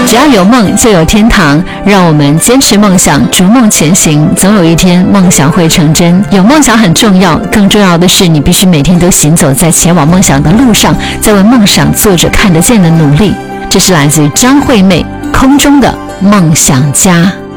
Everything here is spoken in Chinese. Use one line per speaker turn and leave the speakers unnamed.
只要有梦就有天堂，让我们坚持梦想，逐梦前行，总有一天梦想会成真。有梦想很重要，更重要的是你必须每天都行走在前往梦想的路上，在为梦想做着看得见的努力。这是来自于张惠妹空中的梦想家。